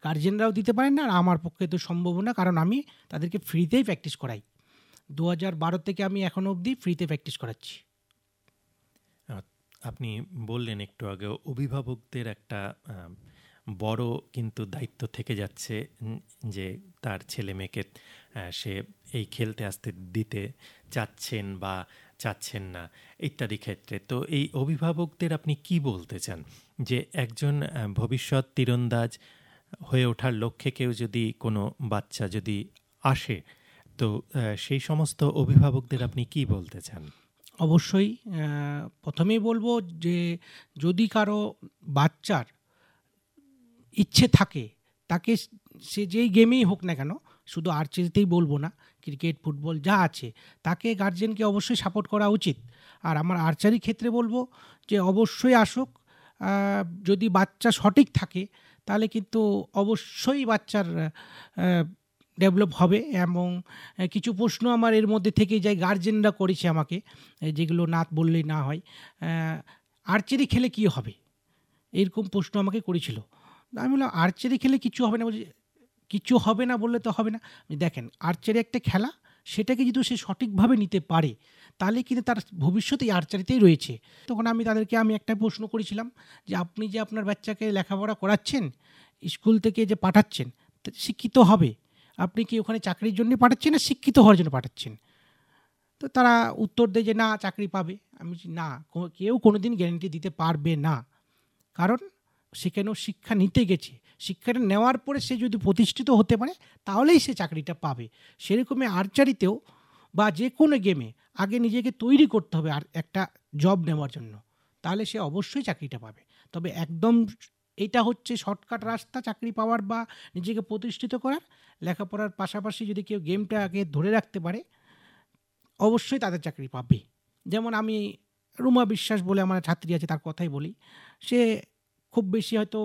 গার্জেনরাও দিতে পারেন না, আর আমার পক্ষে তো সম্ভব না, কারণ আমি তাদেরকে ফ্রিতেই প্র্যাকটিস করাই। 2012 থেকে আমি এখনও অবধি ফ্রিতে প্র্যাকটিস করাচ্ছি। আপনি বললেন একটু আগে অভিভাবকদের একটা বড় কিন্তু দায়িত্ব থেকে যাচ্ছে, যে তার ছেলে মেয়েকে সে এই খেলতে আসতে দিতে চাচ্ছেন বা চাচ্ছেন না ইত্যাদি ক্ষেত্রে। তো এই অভিভাবকদের আপনি কি বলতে চান, যে একজন ভবিষ্যৎ তীরন্দাজ হয়ে ওঠার লক্ষ্যে কেউ যদি কোনো বাচ্চা যদি আসে, তো সেই সমস্ত অভিভাবকদের আপনি কি বলতে চান? অবশ্যই প্রথমেই বলবো যে যদি কারো বাচ্চার ইচ্ছে থাকে, তাকে সে যেই গেমেই হোক না কেন, শুধু আর্চারিতেই বলবো না, ক্রিকেট ফুটবল যা আছে, তাকে গার্জেনকে অবশ্যই সাপোর্ট করা উচিত। আর আমার আর্চারি ক্ষেত্রে বলবো যে অবশ্যই আসুক। যদি বাচ্চা সঠিক থাকে তাহলে কিন্তু অবশ্যই বাচ্চার ডেভেলপ হবে। এবং কিছু প্রশ্ন আমার এর মধ্যে থেকে যায়, গার্জেনরা করেছে আমাকে, যেগুলো না বললেই না হয়। আর্চারি খেলে কী হবে, এরকম প্রশ্ন আমাকে করেছিল। আমি বললাম আর্চারি খেলে কিছু হবে না। বলছি কিছু হবে না বললে তো হবে না। দেখেন, আর্চারি একটা খেলা, সেটাকে যদি সে সঠিকভাবে নিতে পারে তাহলে কিন্তু তার ভবিষ্যৎ এই আর্চারিতেই রয়েছে। তখন আমি তাদেরকে একটা প্রশ্ন করেছিলাম যে আপনি যে আপনার বাচ্চাকে লেখাপড়া করাচ্ছেন, স্কুল থেকে যে পাঠাচ্ছেন, শিক্ষিত হবে, আপনি কি ওখানে চাকরির জন্য পাঠাচ্ছেন না শিক্ষিত হওয়ার জন্য পাঠাচ্ছেন? তো তারা উত্তর দেয় যে না, চাকরি পাবে। আমি না, কেউ কোনো দিন গ্যারেন্টি দিতে পারবে না, কারণ সেখানেও শিক্ষা নিতে গেছে। শিক্ষাটা নেওয়ার পরে সে যদি প্রতিষ্ঠিত হতে পারে তাহলেই সে চাকরিটা পাবে। সেরকমই আর্চারিতেও বা যে কোনো গেমে আগে নিজেকে তৈরি করতে হবে আর একটা জব নেওয়ার জন্য, তাহলে সে অবশ্যই চাকরিটা পাবে। তবে একদম এটা হচ্ছে শর্টকাট রাস্তা চাকরি পাওয়ার বা নিজেকে প্রতিষ্ঠিত করার। লেখাপড়ার পাশাপাশি যদি কেউ গেমটা আগে ধরে রাখতে পারে, অবশ্যই তাদের চাকরি পাবে। যেমন আমি রুমা বিশ্বাস বলে আমার ছাত্রী আছে, তার কথাই বলি। সে খুব বেশি হয়তো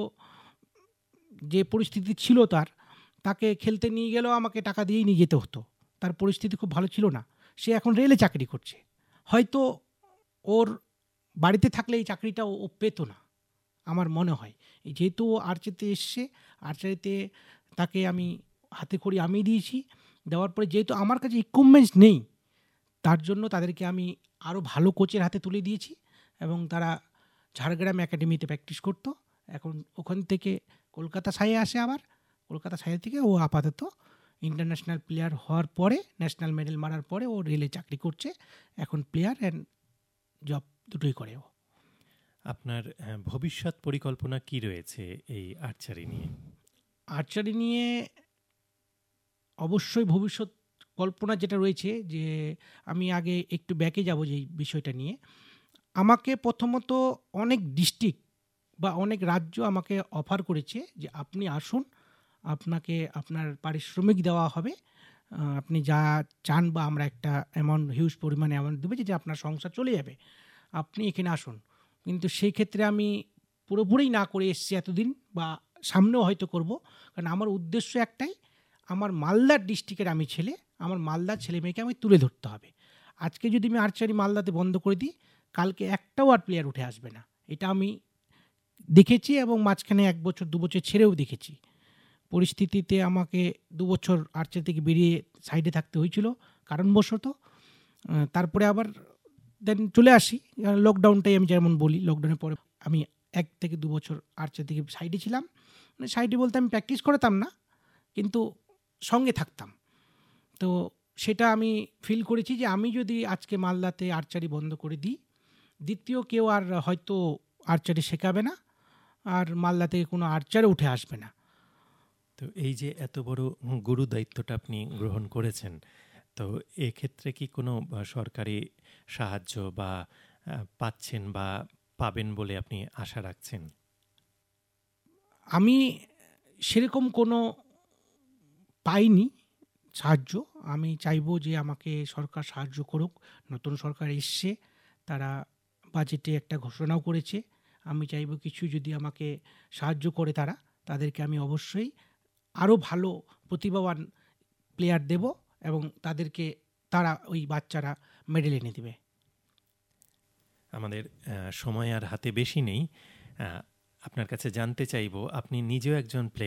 যে পরিস্থিতি ছিল তাকে খেলতে নিয়ে গেলেও আমাকে টাকা দিয়েই নিয়ে যেতে হতো। তার পরিস্থিতি খুব ভালো ছিল না। সে এখন রেলে চাকরি করছে। হয়তো ওর বাড়িতে থাকলে এই চাকরিটা ও পেত না, আমার মনে হয়। যেহেতু আর্চারিতে এসছে, আর্চারিতে তাকে আমি হাতে খড়ি আমি দিয়েছি। দেওয়ার পরে যেহেতু আমার কাছে ইকুইপমেন্টস নেই, তার জন্য তাদেরকে আমি আরও ভালো কোচের হাতে তুলে দিয়েছি এবং তারা ঝাড়গ্রাম একাডেমিতে প্র্যাকটিস করতো। এখন ওখান থেকে কলকাতা সাইয়ে আসে, আবার কলকাতা সাইয়ে থেকে ও আপাতত ইন্টারন্যাশনাল প্লেয়ার হওয়ার পরে, ন্যাশনাল মেডেল মারার পরে ও রেলে চাকরি করছে। এখন প্লেয়ার অ্যান্ড জব দুটোই করে ও। আপনার ভবিষ্যৎ পরিকল্পনা কি রয়েছে এই আর্চারি নিয়ে? আর্চারি নিয়ে অবশ্যই ভবিষ্যৎ কল্পনা যেটা রয়েছে, যে আমি আগে একটু ব্যাকে যাব যে বিষয়টা নিয়ে। আমাকে প্রথমত অনেক ডিস্ট্রিক্ট বা অনেক রাজ্য আমাকে অফার করেছে যে আপনি আসুন, আপনাকে আপনার পারিশ্রমিক দেওয়া হবে, আপনি যা চান বা আমরা একটা অ্যামাউন্ট, হিউজ পরিমাণে অ্যামাউন্ট দেবো, যে আপনার সংসার চলে যাবে, আপনি এখানে আসুন। কিন্তু সেই ক্ষেত্রে আমি পুরোপুরি না করে এসেছি এতদিন, বা সামনেও হয়তো করব। কারণ আমার উদ্দেশ্য একটাই, আমার মালদার ডিস্ট্রিক্টের আমি ছেলে, আমার মালদার ছেলে মেয়েকে আমি তুলে ধরতে হবে। আজকে যদি আমি আর্চারি মালদাতে বন্ধ করে দিই, কালকে একটাও আর প্লেয়ার উঠে আসবে না। এটা আমি দেখেছি এবং মাঝখানে 1 বছর 2 বছর ছেড়েও দেখেছি। পরিস্থিতিতে আমাকে 2 বছর আর্চারি থেকে বেরিয়ে সাইডে থাকতে হয়েছিল কারণবশত। তারপরে আবার দেন চলে আসি। লকডাউনটাই আমি যেমন বলি, লকডাউনের পরে আমি 1 থেকে 2 বছর আর্চারি থেকে সাইডে ছিলাম। মানে সাইডে বলতে আমি প্র্যাকটিস করতাম না, কিন্তু সঙ্গে থাকতাম। তো সেটা আমি ফিল করেছি যে আমি যদি আজকে মালদাতে আর্চারি বন্ধ করে দিই, দ্বিতীয় কেউ আর হয়তো আর্চারি শেখাবে না, আর মালদা থেকে কোনো আর্চারও উঠে আসবে না। তো এই যে এত বড় গুরু দায়িত্বটা আপনি গ্রহণ করেছেন, তো এক্ষেত্রে কি কোনো সরকারি সাহায্য বা পাচ্ছেন বা পাবেন বলে আপনি আশা রাখছেন? আমি সেরকম কোনো পাইনি সাহায্য। আমি চাইবো যে আমাকে সরকার সাহায্য করুক। নতুন সরকার এসছে, তারা বাজেটে একটা ঘোষণাও করেছে। আমি চাইবো কিছু যদি আমাকে সাহায্য করে তারা, তাদেরকে আমি অবশ্যই আরও ভালো প্রতিভাবান প্লেয়ার দেব এবং তাদেরকে, তারা ওই বাচ্চারা মেডেল এনে দেবে। আমাদের সময় আর হাতে বেশি নেই। আপনার কাছে জানতে চাইবো, আপনি নিজেও একজন প্লেয়ার।